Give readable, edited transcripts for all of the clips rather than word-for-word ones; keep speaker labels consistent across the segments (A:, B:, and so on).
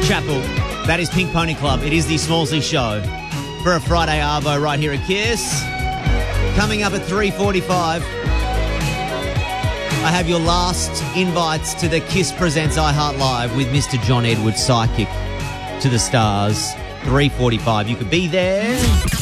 A: Chapel. That is Pink Pony Club. It is the Smallsy Show for a Friday Arvo right here at Kiss. Coming up at 3:45, I have your last invites to the Kiss Presents iHeart Live with Mr. John Edwards, Psychic to the Stars. 3:45. You could be there.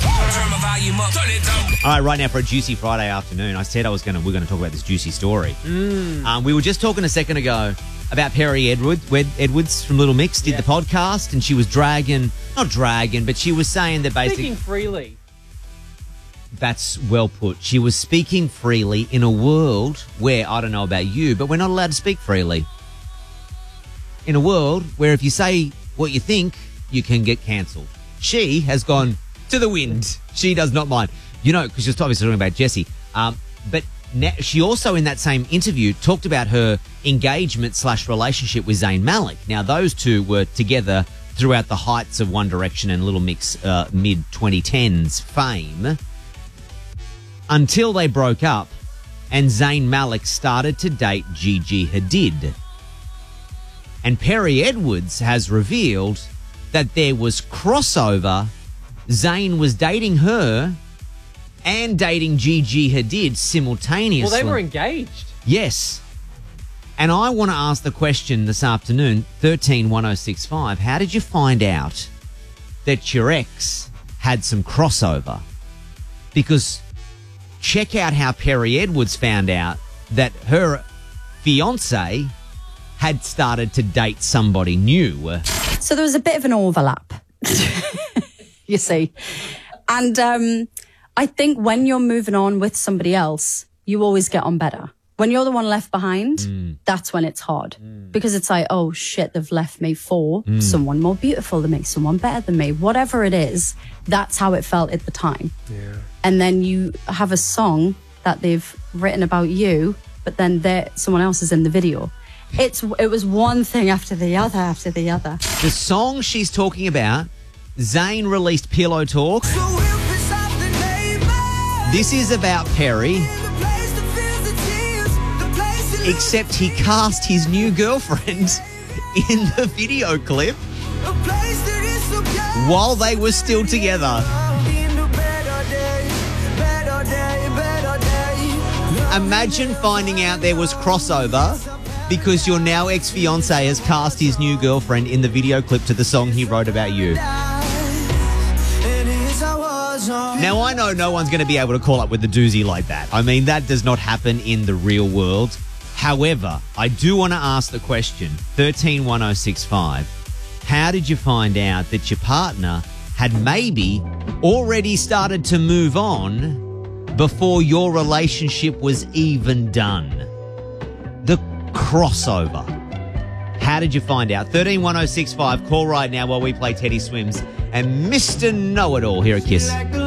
A: All right, right now for a juicy Friday afternoon. I said we're going to talk about this juicy story. We were just talking a second ago about Perry Edwards from Little Mix did the podcast, and she was but she was saying that basically...
B: Speaking freely.
A: That's well put. She was speaking freely in a world where, I don't know about you, but we're not allowed to speak freely. In a world where if you say what you think, you can get cancelled. She has gone to the wind. She does not mind. You know, because she was obviously talking about Jessie. But now, she also, in that same interview, talked about her engagement/relationship with Zayn Malik. Now, those two were together throughout the heights of One Direction and Little Mix mid-2010s fame until they broke up and Zayn Malik started to date Gigi Hadid. And Perry Edwards has revealed that there was crossover. Zayn was dating her and dating Gigi Hadid simultaneously.
B: Well, they were engaged.
A: Yes. And I want to ask the question this afternoon, 131065, how did you find out that your ex had some crossover? Because check out how Perry Edwards found out that her fiancé had started to date somebody new.
C: So there was a bit of an overlap, you see. And I think when you're moving on with somebody else, you always get on better. When you're the one left behind, that's when it's hard. Because it's like, oh, shit, they've left me for someone more beautiful than me, someone better than me. Whatever it is, that's how it felt at the time. Yeah. And then you have a song that they've written about you, but then someone else is in the video. It was one thing after the other after the other.
A: The song she's talking about, Zayn released Pillow Talk. This is about Perry, except he cast his new girlfriend in the video clip while they were still together. Imagine finding out there was crossover because your now ex-fiancé has cast his new girlfriend in the video clip to the song he wrote about you. Now, I know no one's going to be able to call up with a doozy like that. I mean, that does not happen in the real world. However, I do want to ask the question, 131065, how did you find out that your partner had maybe already started to move on before your relationship was even done? The crossover. How did you find out? 131065, call right now while we play Teddy Swims and Mr. Know-It-All here at Kiss.